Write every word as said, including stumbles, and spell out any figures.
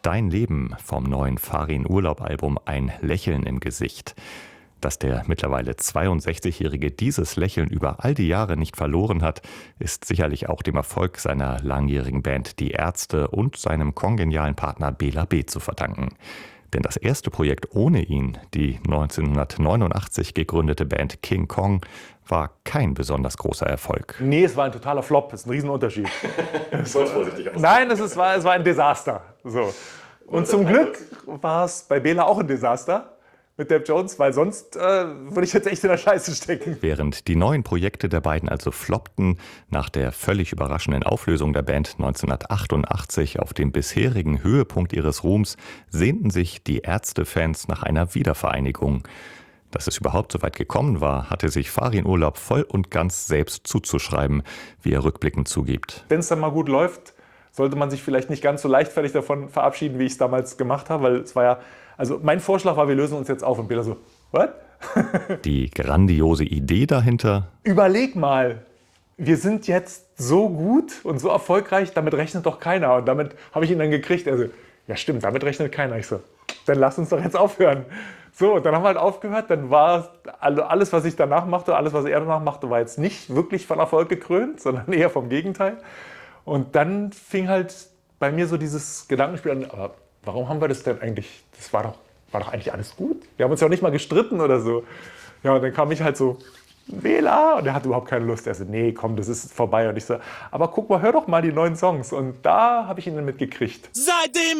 Dein Leben vom neuen Farin-Urlaub-Album Ein Lächeln im Gesicht. Dass der mittlerweile zweiundsechzigjährige dieses Lächeln über all die Jahre nicht verloren hat, ist sicherlich auch dem Erfolg seiner langjährigen Band Die Ärzte und seinem kongenialen Partner Bela B. zu verdanken. Denn das erste Projekt ohne ihn, die neunzehnhundertneunundachtzig gegründete Band King Kong, war kein besonders großer Erfolg. Nee, es war ein totaler Flop, das ist ein Riesenunterschied. Soll vorsichtig aussehen. Nein, es, ist, war, es war ein Desaster. So. Und zum Glück war es bei Bela auch ein Desaster mit Dave Jones, weil sonst äh, würde ich jetzt echt in der Scheiße stecken. Während die neuen Projekte der beiden also floppten, nach der völlig überraschenden Auflösung der Band neunzehnhundertachtundachtzig auf dem bisherigen Höhepunkt ihres Ruhms, sehnten sich die Ärzte-Fans nach einer Wiedervereinigung. Dass es überhaupt so weit gekommen war, hatte sich Farin-Urlaub voll und ganz selbst zuzuschreiben, wie er rückblickend zugibt. Wenn es dann mal gut läuft, sollte man sich vielleicht nicht ganz so leichtfertig davon verabschieden, wie ich es damals gemacht habe, weil es war ja, also mein Vorschlag war, wir lösen uns jetzt auf und Bela so, what? Die grandiose Idee dahinter: Überleg mal, wir sind jetzt so gut und so erfolgreich, damit rechnet doch keiner. Und damit habe ich ihn dann gekriegt. Also, ja stimmt, damit rechnet keiner. Ich so, dann lass uns doch jetzt aufhören. So, und dann haben wir halt aufgehört. Dann war alles, was ich danach machte, alles, was er danach machte, war jetzt nicht wirklich von Erfolg gekrönt, sondern eher vom Gegenteil. Und dann fing halt bei mir so dieses Gedankenspiel an, aber warum haben wir das denn eigentlich, das war doch, war doch eigentlich alles gut. Wir haben uns ja auch nicht mal gestritten oder so. Ja, und dann kam ich halt so, Bela, und er hatte überhaupt keine Lust. Er so, nee, komm, das ist vorbei. Und ich so, aber guck mal, hör doch mal die neuen Songs. Und da habe ich ihn dann mitgekriegt. Seitdem